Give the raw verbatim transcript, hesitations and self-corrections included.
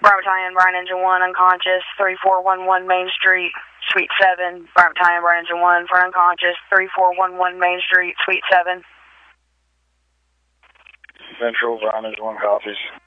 Bravo Battalion, Bryan Engine one, unconscious, three four one one Main Street, Suite seven. Bravo Battalion, Bryan Engine one, for unconscious, three four one one Main Street, Suite seven. Central, Bryan Engine one, copies.